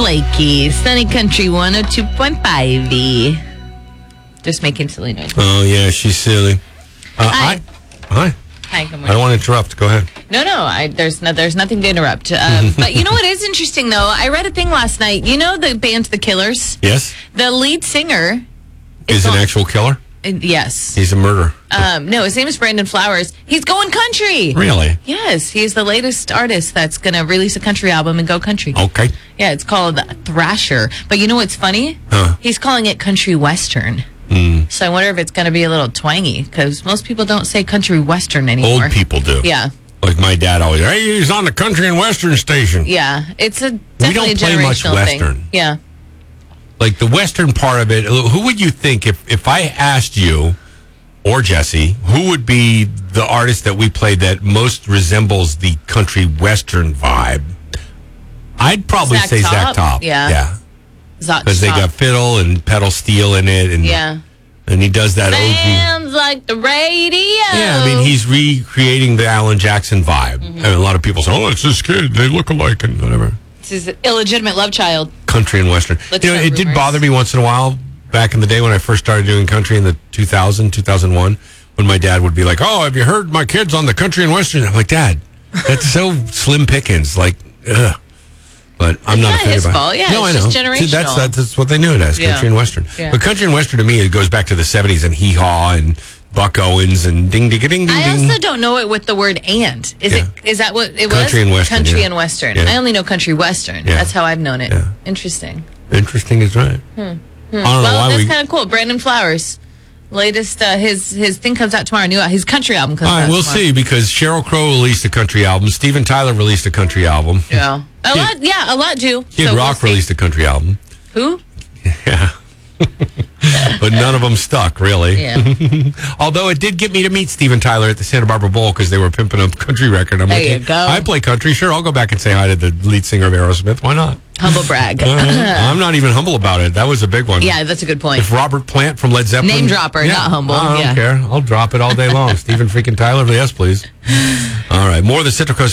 Lakey, Sunny Country 102.5. Just making silly noise. Oh, yeah, she's silly. Hi. Hi. Hi, good I morning. don't want to interrupt. Go ahead. No, there's nothing to interrupt. But you know what is interesting, though? I read a thing last night. You know the band The Killers? Yes? The lead singer Is an actual killer? Yes. He's a murderer. No, his name is Brandon Flowers. He's going country. Really? Yes, he's the latest artist that's going to release a country album and go country. Okay. Yeah, it's called Thrasher. But you know what's funny? Huh. He's calling it country western. So I wonder if it's going to be a little twangy, because most people don't say country western anymore. Old people do. Yeah. Like my dad always, hey, he's on the country and western station. Yeah, it's We definitely don't play a much generational western. thing. Yeah. Like the western part of it, who would you think, if I asked you or Jesse, who would be the artist that we played that most resembles the country western vibe? I'd probably Zach say Top? Zach Top. Yeah. Yeah. Zach Because they Top. got fiddle and pedal steel in it. And, Yeah. And he does that OG. Sounds like the radio. Yeah, I mean, he's recreating the Alan Jackson vibe. And a lot of people say, oh, it's this kid. They look alike and whatever. It's his illegitimate love child. Country and western. Let's You know, start it did rumors. bother me once in a while back in the day when I first started doing country in the 2001, when my dad would be like, oh, have you heard my kids on the country and western? I'm like, Dad, that's so slim pickings. Like, ugh. But I'm not not offended his by fault. it. Yeah, no, it's I know. just See, generational. that's what they knew it as, Yeah. country and western. Yeah. But country and western to me, it goes back to the 70s and Hee Haw and Buck Owens and ding ding ding ding I ding. also don't know it with the word "and." Is that what it was? Country and western, Country yeah. and western. Yeah. I only know country western. Yeah. That's how I've known it. Yeah. Interesting. Interesting is right. I don't know Well, why that's we. kind of cool. Brandon Flowers, latest his thing comes out tomorrow. His country album comes All out. right, we'll tomorrow. see, because Sheryl Crow released a country album. Steven Tyler released a country album. Yeah, a lot do. Kid So we'll Rock see. released a country album. Who? Yeah. But none of them stuck, really. Yeah. Although it did get me to meet Steven Tyler at the Santa Barbara Bowl because they were pimping up country record. I'm There like, you hey, go. I play country. Sure, I'll go back and say hi to the lead singer of Aerosmith. Why not? Humble brag. I'm not even humble about it. That was a big one. Yeah, that's a good point. If Robert Plant from Led Zeppelin. Name dropper, not humble. I don't Yeah. care. I'll drop it all day long. Stephen freaking Tyler, yes, please. All right. More of the Central Coast